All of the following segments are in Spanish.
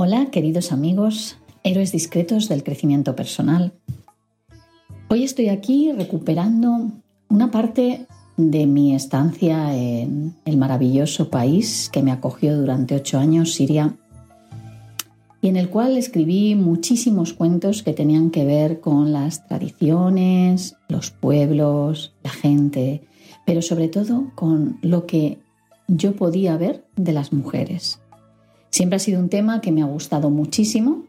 Hola, queridos amigos, héroes discretos del crecimiento personal. Hoy estoy aquí recuperando una parte de mi estancia en el maravilloso país que me acogió durante 8 años, Siria, y en el cual escribí muchísimos cuentos que tenían que ver con las tradiciones, los pueblos, la gente, pero sobre todo con lo que yo podía ver de las mujeres. Siempre ha sido un tema que me ha gustado muchísimo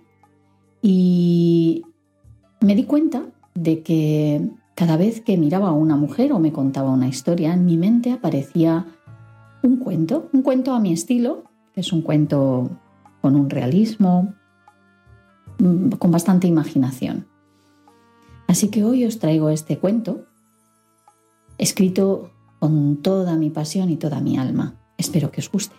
y me di cuenta de que cada vez que miraba a una mujer o me contaba una historia, en mi mente aparecía un cuento a mi estilo, que es un cuento con un realismo, con bastante imaginación. Así que hoy os traigo este cuento, escrito con toda mi pasión y toda mi alma. Espero que os guste.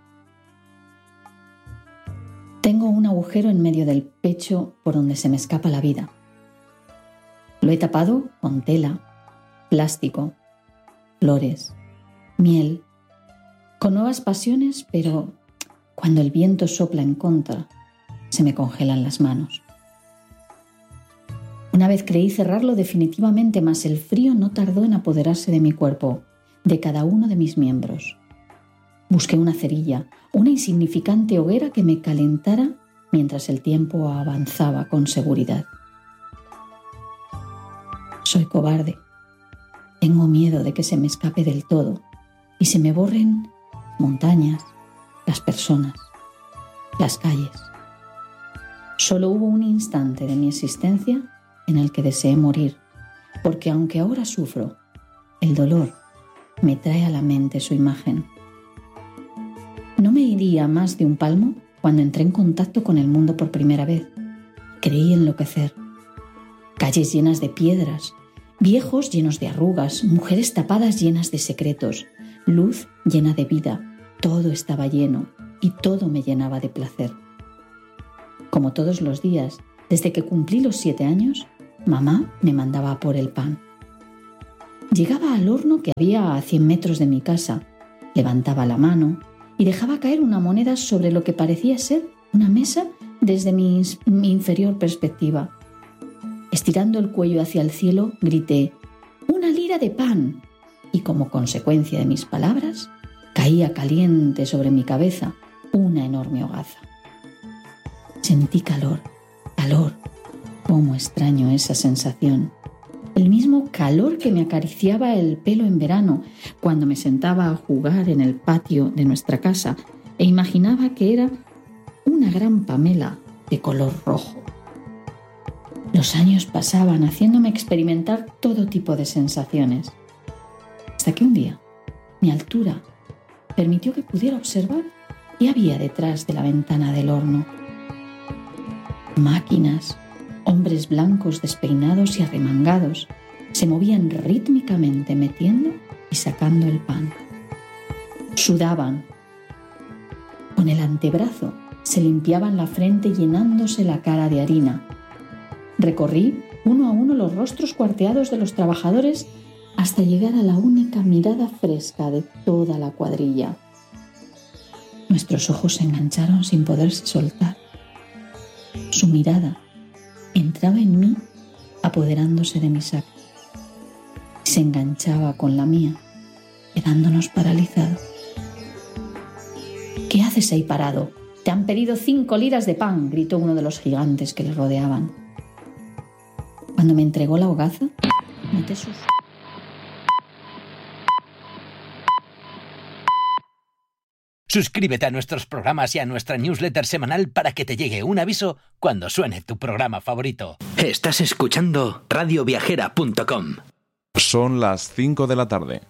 Tengo un agujero en medio del pecho por donde se me escapa la vida. Lo he tapado con tela, plástico, flores, miel, con nuevas pasiones, pero cuando el viento sopla en contra, se me congelan las manos. Una vez creí cerrarlo definitivamente, mas el frío no tardó en apoderarse de mi cuerpo, de cada uno de mis miembros. Busqué una cerilla, una insignificante hoguera que me calentara mientras el tiempo avanzaba con seguridad. Soy cobarde. Tengo miedo de que se me escape del todo y se me borren montañas, las personas, las calles. Solo hubo un instante de mi existencia en el que deseé morir, porque aunque ahora sufro, el dolor me trae a la mente su imagen. No me iría más de un palmo cuando entré en contacto con el mundo por primera vez. Creí enloquecer. Calles llenas de piedras, viejos llenos de arrugas, mujeres tapadas llenas de secretos, luz llena de vida. Todo estaba lleno y todo me llenaba de placer. Como todos los días, desde que cumplí los 7 años, mamá me mandaba a por el pan. Llegaba al horno que había a 100 metros de mi casa, levantaba la mano y dejaba caer una moneda sobre lo que parecía ser una mesa desde mi inferior perspectiva. Estirando el cuello hacia el cielo, grité: ¡1 lira de pan! Y como consecuencia de mis palabras, caía caliente sobre mi cabeza una enorme hogaza. Sentí calor. Cómo extraño esa sensación. El mismo calor que me acariciaba el pelo en verano cuando me sentaba a jugar en el patio de nuestra casa e imaginaba que era una gran pamela de color rojo. Los años pasaban haciéndome experimentar todo tipo de sensaciones, hasta que un día mi altura permitió que pudiera observar qué había detrás de la ventana del horno. Máquinas, hombres blancos despeinados y arremangados se movían rítmicamente metiendo y sacando el pan. Sudaban. Con el antebrazo se limpiaban la frente llenándose la cara de harina. Recorrí uno a uno los rostros cuarteados de los trabajadores hasta llegar a la única mirada fresca de toda la cuadrilla. Nuestros ojos se engancharon sin poderse soltar. Su mirada entraba en mí apoderándose de mi sacro. Se enganchaba con la mía, quedándonos paralizados. ¿Qué haces ahí parado? Te han pedido 5 liras de pan, gritó uno de los gigantes que le rodeaban. Cuando me entregó la hogaza, noté sus... Suscríbete a nuestros programas y a nuestra newsletter semanal para que te llegue un aviso cuando suene tu programa favorito. Estás escuchando radioviajera.com. Son las 5 de la tarde.